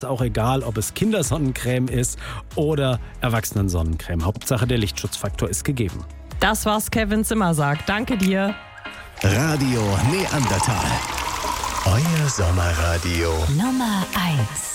Auch egal, ob es Kindersonnencreme ist oder Erwachsenensonnencreme. Hauptsache, der Lichtschutzfaktor ist gegeben. Das, was Kevin Zimmer sagt. Danke dir. Radio Neandertal. Euer Sommerradio. Nummer 1.